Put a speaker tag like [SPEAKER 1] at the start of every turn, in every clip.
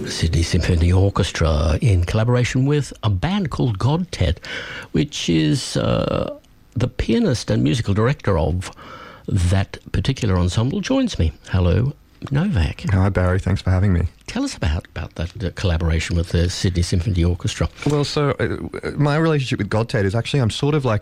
[SPEAKER 1] Sydney Symphony Orchestra in collaboration with a band called Godtet, which is the pianist and musical director of that particular ensemble, joins me. Hello, Novak.
[SPEAKER 2] Hi, Barry. Thanks for having me.
[SPEAKER 1] Tell us about that collaboration with the Sydney Symphony Orchestra.
[SPEAKER 2] Well, so my relationship with Godtet is actually I'm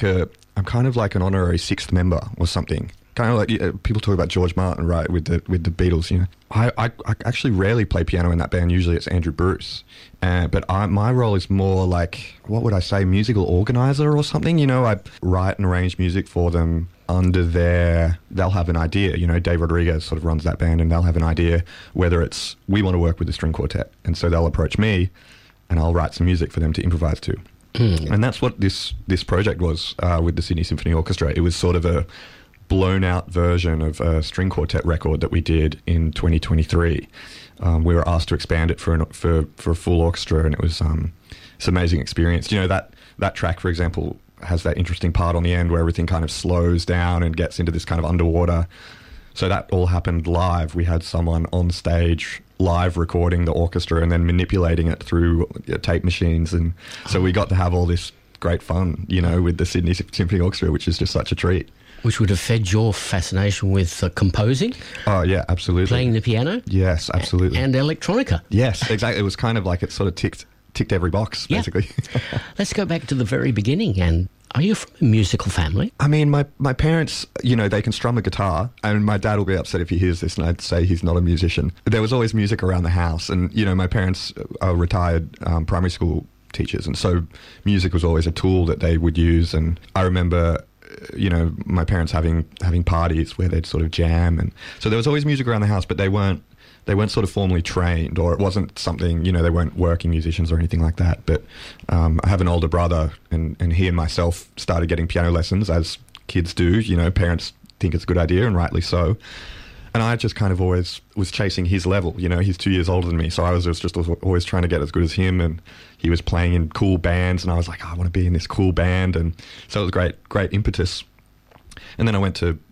[SPEAKER 2] kind of like an honorary sixth member or something. Kind of like people talk about George Martin, right, with the Beatles. You know, I actually rarely play piano in that band. Usually it's Andrew Bruce, but my role is more like, what would I say, musical organizer or something. You know, I write and arrange music for them under they'll have an idea. You know, Dave Rodriguez sort of runs that band, and they'll have an idea whether it's we want to work with a string quartet, and so they'll approach me, and I'll write some music for them to improvise to. And that's what this project was with the Sydney Symphony Orchestra. It was sort of a blown out version of a string quartet record that we did in 2023. We were asked to expand it for a full orchestra, and it was it's an amazing experience. You know, that track, for example, has that interesting part on the end where everything kind of slows down and gets into this kind of underwater. So that all happened live. We had someone on stage live recording the orchestra and then manipulating it through tape machines, and so we got to have all this great fun, you know, with the Sydney Symphony Orchestra, which is just such a treat.
[SPEAKER 1] Which would have fed your fascination with composing?
[SPEAKER 2] Oh, yeah, absolutely.
[SPEAKER 1] Playing the piano?
[SPEAKER 2] Yes, absolutely.
[SPEAKER 1] And electronica?
[SPEAKER 2] Yes, exactly. It was kind of like it sort of ticked every box, basically.
[SPEAKER 1] Let's go back to the very beginning. And are you from a musical family?
[SPEAKER 2] I mean, my parents, you know, they can strum a guitar, and my dad will be upset if he hears this, and I'd say he's not a musician. There was always music around the house, and, you know, my parents are retired primary school teachers, and so music was always a tool that they would use. And I remember, you know, my parents having parties where they'd sort of jam, and so there was always music around the house, but they weren't sort of formally trained, or it wasn't something, you know, they weren't working musicians or anything like that. But I have an older brother, and he and myself started getting piano lessons, as kids do. You know, parents think it's a good idea, and rightly so. And I just kind of always was chasing his level. You know, he's 2 years older than me, so I was just always trying to get as good as him. And he was playing in cool bands, and I was like, oh, I want to be in this cool band. And so it was great impetus. And then I went to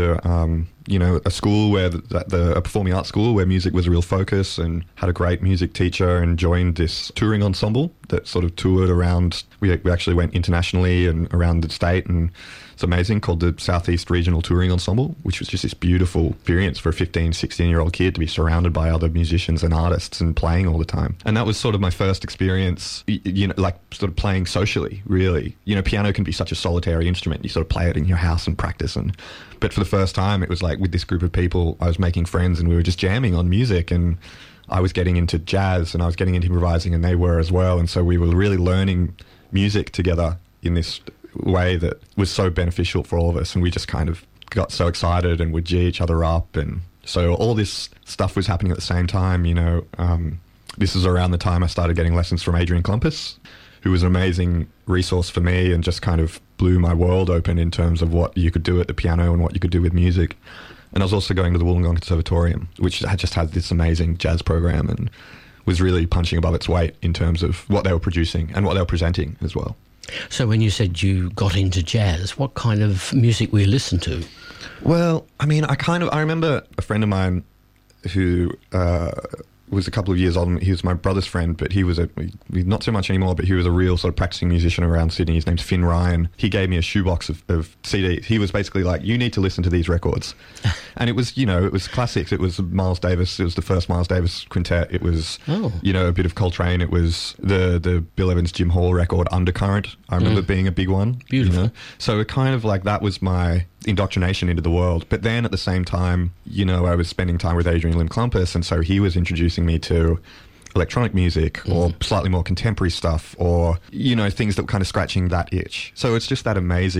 [SPEAKER 2] you know, a school where a performing arts school where music was a real focus, and had a great music teacher, and joined this touring ensemble that sort of toured around. We actually went internationally and around the state, and it's amazing, called the Southeast Regional Touring Ensemble, which was just this beautiful experience for a 15, 16-year-old kid to be surrounded by other musicians and artists and playing all the time. And that was sort of my first experience, you know, like sort of playing socially, really. You know, piano can be such a solitary instrument. You sort of play it in your house and practice. But for the first time, it was like with this group of people, I was making friends, and we were just jamming on music, and I was getting into jazz, and I was getting into improvising, and they were as well. And so we were really learning music together in this way that was so beneficial for all of us, and we just kind of got so excited and would G each other up. And so all this stuff was happening at the same time. You know, this is around the time I started getting lessons from Adrian Klumpus, who was an amazing resource for me and just kind of blew my world open in terms of what you could do at the piano and what you could do with music. And I was also going to the Wollongong Conservatorium, which had just had this amazing jazz program and was really punching above its weight in terms of what they were producing and what they were presenting as well.
[SPEAKER 1] So when you said you got into jazz, what kind of music were you listening to?
[SPEAKER 2] Well, I mean, I remember a friend of mine who was a couple of years old. He was my brother's friend, but he was not so much anymore, but he was a real sort of practicing musician around Sydney. His name's Finn Ryan. He gave me a shoebox of CDs. He was basically like, you need to listen to these records. And it was, you know, it was classics. It was Miles Davis. It was the first Miles Davis quintet. It was, you know, a bit of Coltrane. It was the Bill Evans, Jim Hall record, Undercurrent. I remember being a big one.
[SPEAKER 1] Beautiful.
[SPEAKER 2] You know? So it kind of like, that was my indoctrination into the world. But then at the same time, you know, I was spending time with Adrian Lim Klumpus, and so he was introducing me to electronic music or slightly more contemporary stuff, or, you know, things that were kind of scratching that itch. So it's just that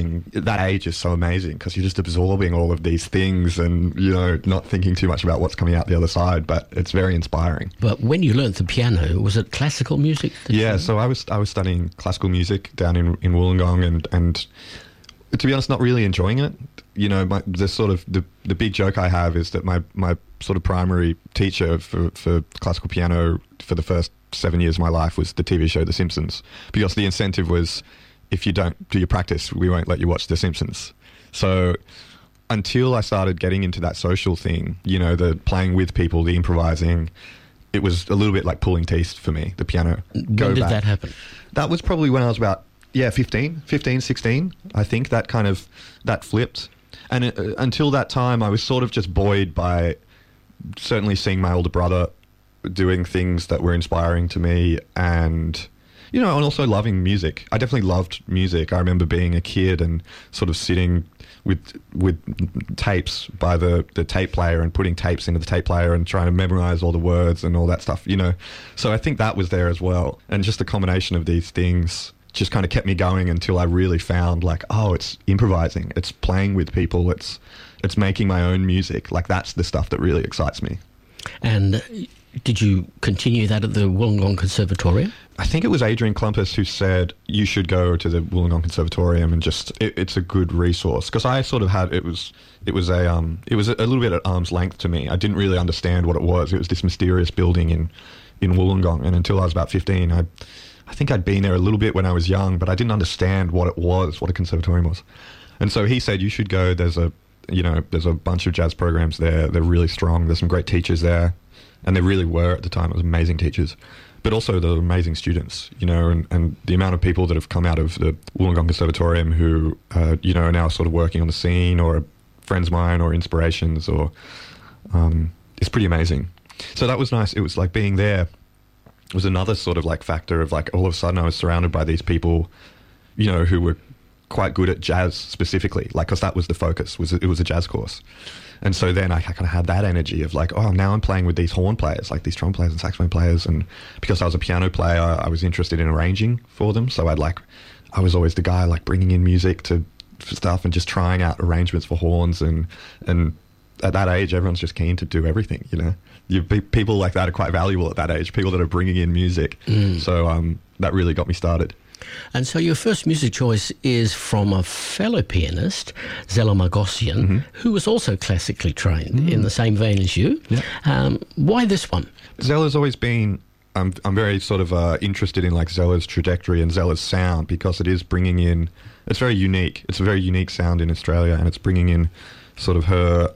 [SPEAKER 2] age is so amazing, because you're just absorbing all of these things and, you know, not thinking too much about what's coming out the other side, but it's very inspiring.
[SPEAKER 1] But when you learnt the piano, was it classical music?
[SPEAKER 2] Yeah, so I was studying classical music down in Wollongong, and to be honest, not really enjoying it. You know, the big joke I have is that my sort of primary teacher for classical piano for the first 7 years of my life was the TV show The Simpsons, because the incentive was, if you don't do your practice, we won't let you watch The Simpsons. So until I started getting into that social thing, you know, the playing with people, the improvising, it was a little bit like pulling teeth for me, the piano.
[SPEAKER 1] When did that happen?
[SPEAKER 2] That was probably when I was about, 15, 16. I think that flipped. And until that time, I was sort of just buoyed by certainly seeing my older brother doing things that were inspiring to me, and and also loving music. I definitely loved music. I remember being a kid and sort of sitting with tapes by the tape player and putting tapes into the tape player and trying to memorize all the words and all that stuff, So I think that was there as well. And just the combination of these things just kind of kept me going until I really found it's improvising, it's playing with people, it's making my own music. That's the stuff that really excites me.
[SPEAKER 1] And did you continue that at the Wollongong Conservatorium?
[SPEAKER 2] I think it was Adrian Klumpus who said you should go to the Wollongong Conservatorium and just it's a good resource, because I sort of had it was a little bit at arm's length to me. I didn't really understand what it was. It was this mysterious building in Wollongong, and until I was about 15, I think I'd been there a little bit when I was young, but I didn't understand what it was, what a conservatorium was. And so he said you should go. There's a bunch of jazz programs there. They're really strong. There's some great teachers there. And they really were at the time. It was amazing teachers, but also the amazing students, and the amount of people that have come out of the Wollongong Conservatorium who, are now sort of working on the scene or are friends of mine or inspirations, or it's pretty amazing. So that was nice. It was like being there was another sort of factor of all of a sudden I was surrounded by these people, who were quite good at jazz specifically, because that was the focus. It was a jazz course. And so then I kind of had that energy of now I'm playing with these horn players, these trumpet players and saxophone players. And because I was a piano player, I was interested in arranging for them. So I was always the guy bringing in music for stuff and just trying out arrangements for horns. And at that age, everyone's just keen to do everything, People like that are quite valuable at that age, people that are bringing in music. So that really got me started.
[SPEAKER 1] And so your first music choice is from a fellow pianist, Zella Margossian, who was also classically trained in the same vein as you. Yeah. Why this one?
[SPEAKER 2] Zella's always been... I'm very sort of interested in Zella's trajectory and Zella's sound, because it is bringing in... It's very unique. It's a very unique sound in Australia, and it's bringing in sort of her...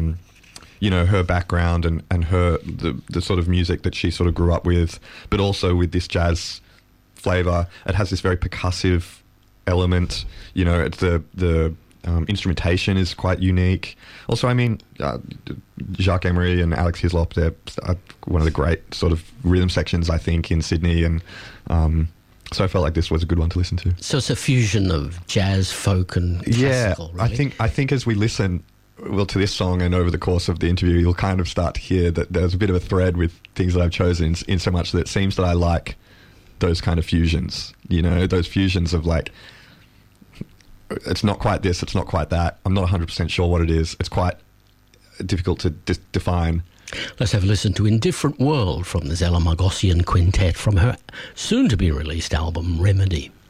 [SPEAKER 2] her background and her the sort of music that she sort of grew up with, but also with this jazz flavour. It has this very percussive element. It's the instrumentation is quite unique. Also, Jacques Emery and Alex Hislop, they're one of the great sort of rhythm sections, I think, in Sydney, and so I felt like this was a good one to listen to.
[SPEAKER 1] So it's a fusion of jazz, folk, and classical.
[SPEAKER 2] Yeah, really? I think as we listen to this song and over the course of the interview, you'll kind of start to hear that there's a bit of a thread with things that I've chosen, in so much that it seems that I like those kind of fusions, those fusions of it's not quite this, it's not quite that. I'm not 100% sure what it is. It's quite difficult to define.
[SPEAKER 1] Let's have a listen to Indifferent World from the Zella Margossian Quintet from her soon-to-be-released album, Remedy.